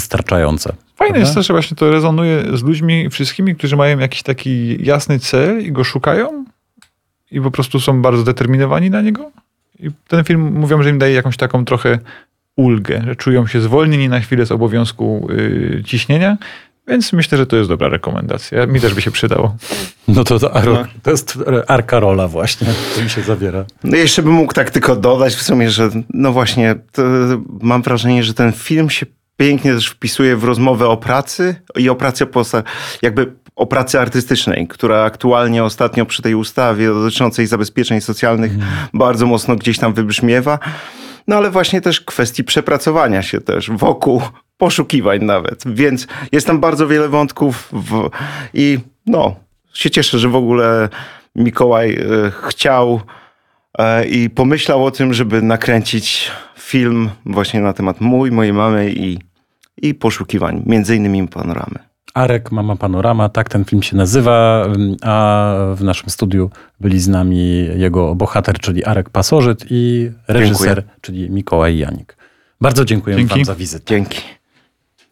wystarczające. Fajne jest też, że właśnie to rezonuje z ludźmi wszystkimi, którzy mają jakiś taki jasny cel i go szukają i po prostu są bardzo zdeterminowani na niego. I ten film, mówią, że im daje jakąś taką trochę ulgę, że czują się zwolnieni na chwilę z obowiązku ciśnienia, więc myślę, że to jest dobra rekomendacja. Mi też by się przydało. No to jest arka rola właśnie, to mi się zawiera. No jeszcze bym mógł tak tylko dodać w sumie, że no właśnie, mam wrażenie, że ten film się pięknie też wpisuje w rozmowę o pracy i o pracy jakby o pracy artystycznej, która aktualnie ostatnio przy tej ustawie dotyczącej zabezpieczeń socjalnych bardzo mocno gdzieś tam wybrzmiewa. No ale właśnie też kwestii przepracowania się też wokół poszukiwań nawet. Więc jest tam bardzo wiele wątków i no, się cieszę, że w ogóle Mikołaj chciał i pomyślał o tym, żeby nakręcić film właśnie na temat mojej mamy i poszukiwań, między innymi Panoramy. Arek, Mama Panorama, tak ten film się nazywa, a w naszym studiu byli z nami jego bohater, czyli Arek Pasożyt i reżyser, czyli Mikołaj Janik. Bardzo dziękuję wam za wizytę. Dzięki.